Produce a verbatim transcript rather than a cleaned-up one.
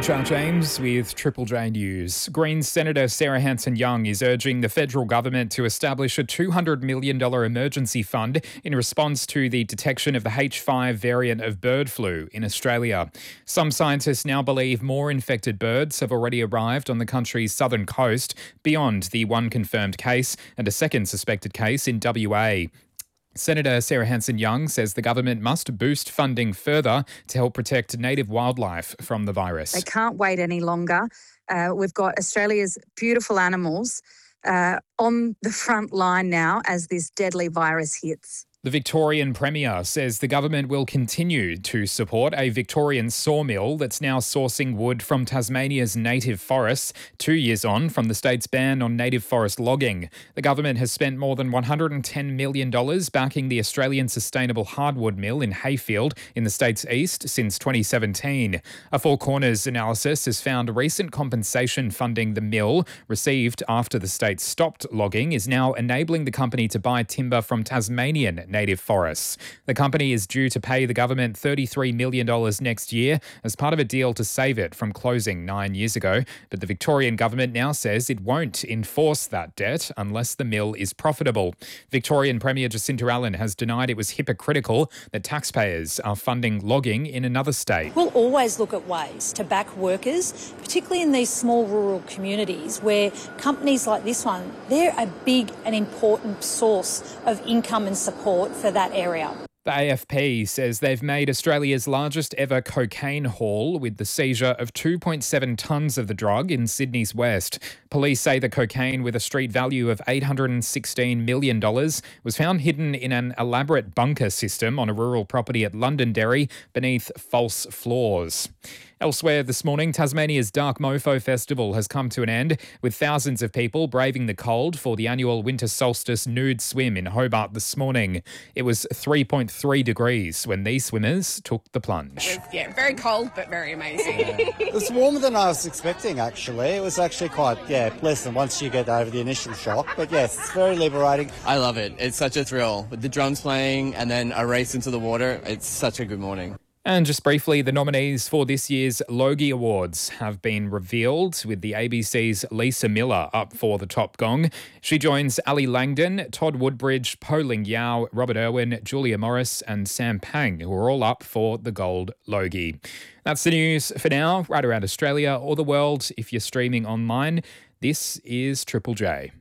Charles James with Triple J News. Greens Senator Sarah Hanson-Young is urging the federal government to establish a two hundred million dollars emergency fund in response to the detection of the H five variant of bird flu in Australia. Some scientists now believe more infected birds have already arrived on the country's southern coast beyond the one confirmed case and a second suspected case in W A. Senator Sarah Hanson-Young says the government must boost funding further to help protect native wildlife from the virus. They can't wait any longer. Uh, we've got Australia's beautiful animals uh, on the front line now as this deadly virus hits. The Victorian Premier says the government will continue to support a Victorian sawmill that's now sourcing wood from Tasmania's native forests, two years on from the state's ban on native forest logging. The government has spent more than one hundred ten million dollars backing the Australian Sustainable Hardwood Mill in Hayfield in the state's east since twenty seventeen. A Four Corners analysis has found recent compensation funding the mill received after the state stopped logging is now enabling the company to buy timber from Tasmanian native forests. The company is due to pay the government thirty-three million dollars next year as part of a deal to save it from closing nine years ago. But the Victorian government now says it won't enforce that debt unless the mill is profitable. Victorian Premier Jacinta Allen has denied it was hypocritical that taxpayers are funding logging in another state. We'll always look at ways to back workers, particularly in these small rural communities where companies like this one, they're a big and important source of income and support for that area. The A F P says they've made Australia's largest ever cocaine haul with the seizure of two point seven tonnes of the drug in Sydney's west. Police say the cocaine, with a street value of eight hundred sixteen million dollars, was found hidden in an elaborate bunker system on a rural property at Londonderry beneath false floors. Elsewhere this morning, Tasmania's Dark Mofo Festival has come to an end, with thousands of people braving the cold for the annual winter solstice nude swim in Hobart this morning. It was three point three degrees when these swimmers took the plunge. It was, yeah, very cold, but very amazing. It was warmer than I was expecting, actually. It was actually quite, yeah, pleasant once you get over the initial shock. But yes, it's very liberating. I love it. It's such a thrill. With the drums playing and then a race into the water, it's such a good morning. And just briefly, the nominees for this year's Logie Awards have been revealed, with the A B C's Lisa Miller up for the top gong. She joins Ali Langdon, Todd Woodbridge, Po Ling Yao, Robert Irwin, Julia Morris and Sam Pang, who are all up for the Gold Logie. That's the news for now, right around Australia or the world if you're streaming online. This is Triple J.